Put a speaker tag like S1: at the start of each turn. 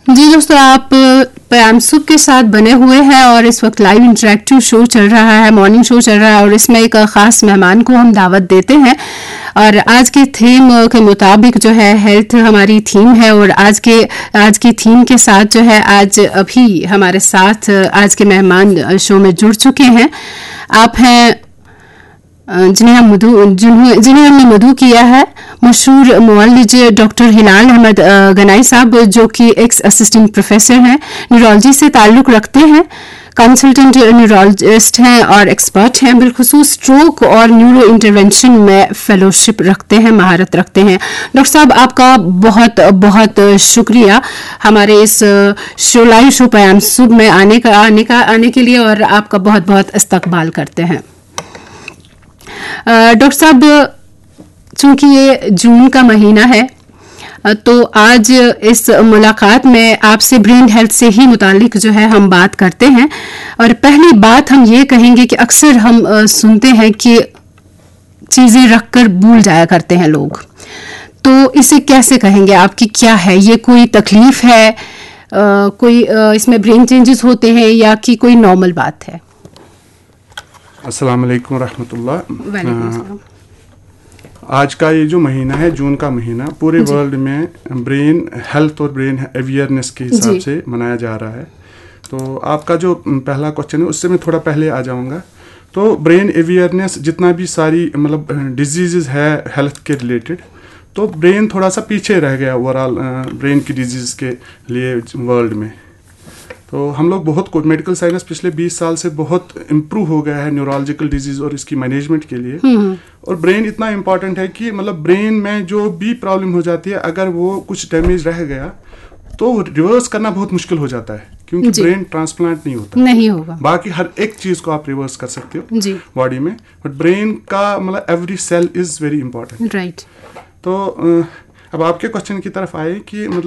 S1: जी दोस्तों, आप पैमसुब के साथ बने हुए हैं और इस वक्त लाइव इंटरेक्टिव शो चल रहा है, मॉर्निंग शो चल रहा है और इसमें एक ख़ास मेहमान को हम दावत देते हैं। और आज के थीम के मुताबिक जो है हेल्थ हमारी थीम है और आज की थीम के साथ जो है आज अभी हमारे साथ आज के मेहमान शो में जुड़ चुके हैं। आप हैं जिन्हें हमने मधु किया है, मशहूर मुअल्लिज डॉक्टर हिलाल अहमद गनाई साहब, जो कि एक्स असिस्टेंट प्रोफेसर हैं, न्यूरोलॉजी से ताल्लुक़ रखते हैं, कंसल्टेंट न्यूरोलॉजिस्ट हैं और एक्सपर्ट हैं, बिलखुसूस स्ट्रोक और न्यूरो इंटरवेंशन में फेलोशिप रखते हैं, महारत रखते हैं। डॉक्टर साहब, आपका बहुत बहुत शुक्रिया हमारे इस लाइव शो पैमसुब में आने के लिए और आपका बहुत बहुत इस्तकबाल करते हैं। डॉक्टर साहब, चूंकि ये जून का महीना है तो आज इस मुलाकात में आपसे ब्रेन हेल्थ से ही मुतालिक जो है हम बात करते हैं। और पहली बात हम ये कहेंगे कि अक्सर हम सुनते हैं कि चीज़ें रखकर भूल जाया करते हैं लोग, तो इसे कैसे कहेंगे आपकी क्या है? ये कोई तकलीफ है, कोई इसमें ब्रेन चेंजेस होते हैं या कि कोई नॉर्मल बात है?
S2: अस्सलाम वालेकुम रहमतुल्लाह। आज का ये जो महीना है, जून का महीना, पूरे वर्ल्ड में ब्रेन हेल्थ और ब्रेन अवेयरनेस के हिसाब से मनाया जा रहा है। तो आपका जो पहला क्वेश्चन है उससे मैं थोड़ा पहले आ जाऊंगा। तो ब्रेन अवेयरनेस, जितना भी सारी मतलब डिजीज़ है हेल्थ के रिलेटेड, तो ब्रेन थोड़ा सा पीछे रह गया ओवरऑल ब्रेन की डिजीज़ के लिए वर्ल्ड में। तो हम लोग बहुत कुछ मेडिकल साइंस पिछले 20 साल से बहुत इम्प्रूव हो गया है न्यूरोलॉजिकल डिजीज़ और इसकी मैनेजमेंट के लिए। और ब्रेन इतना इम्पॉर्टेंट है कि मतलब ब्रेन में जो भी प्रॉब्लम हो जाती है, अगर वो कुछ डैमेज रह गया तो रिवर्स करना बहुत मुश्किल हो जाता है, क्योंकि ब्रेन ट्रांसप्लांट नहीं होगा। बाकी हर एक चीज़ को आप रिवर्स कर सकते हो बॉडी में, बट ब्रेन का मतलब every cell is very important.
S1: Right.
S2: तो अब आपके क्वेश्चन की तरफ आए कि मतलब